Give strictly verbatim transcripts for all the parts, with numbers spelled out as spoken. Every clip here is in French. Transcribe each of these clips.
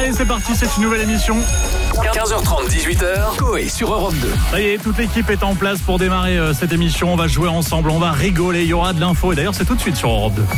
Allez, c'est parti, c'est une nouvelle émission. quinze heures trente, dix-huit heures, Coé sur Europe deux. Ça y est, toute l'équipe est en place pour démarrer euh, cette émission. On va jouer ensemble, on va rigoler, il y aura de l'info. Et d'ailleurs, c'est tout de suite sur Europe deux.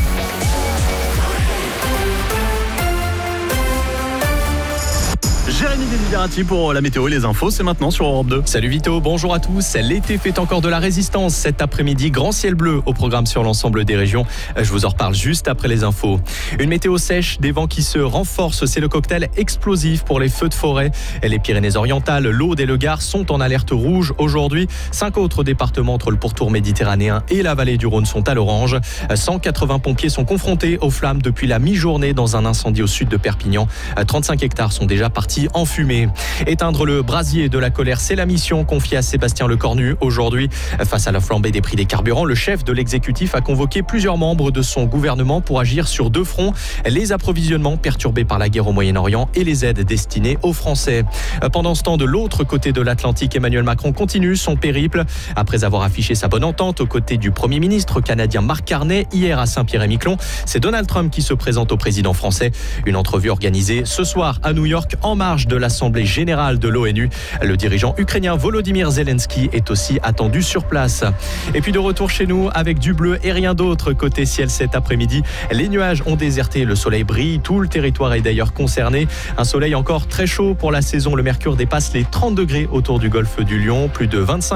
Jérémy Deliberati pour la météo et les infos, c'est maintenant sur Europe deux. Salut Vito, bonjour à tous. L'été fait encore de la résistance. Cet après-midi, grand ciel bleu au programme sur l'ensemble des régions. Je vous en reparle juste après les infos. Une météo sèche, des vents qui se renforcent. C'est le cocktail explosif pour les feux de forêt. Les Pyrénées-Orientales, l'Aude et le Gard sont en alerte rouge aujourd'hui. Cinq autres départements entre le pourtour méditerranéen et la vallée du Rhône sont à l'orange. cent quatre-vingts pompiers sont confrontés aux flammes depuis la mi-journée dans un incendie au sud de Perpignan. trente-cinq hectares sont déjà partis en fumée. Éteindre le brasier de la colère, c'est la mission confiée à Sébastien Lecornu aujourd'hui. Face à la flambée des prix des carburants, le chef de l'exécutif a convoqué plusieurs membres de son gouvernement pour agir sur deux fronts, les approvisionnements perturbés par la guerre au Moyen-Orient et les aides destinées aux Français. Pendant ce temps, de l'autre côté de l'Atlantique, Emmanuel Macron continue son périple. Après avoir affiché sa bonne entente aux côtés du Premier ministre canadien Mark Carney hier à Saint-Pierre-et-Miquelon, c'est Donald Trump qui se présente au président français. Une entrevue organisée ce soir à New York en marge de l'Assemblée générale de l'ONU. Le dirigeant ukrainien Volodymyr Zelensky est aussi attendu sur place. Et puis de retour chez nous avec du bleu et rien d'autre côté ciel cet après-midi. Les nuages ont déserté, le soleil brille, tout le territoire est d'ailleurs concerné. Un soleil encore très chaud pour la saison. Le mercure dépasse les trente degrés autour du golfe du Lion, plus de vingt-cinq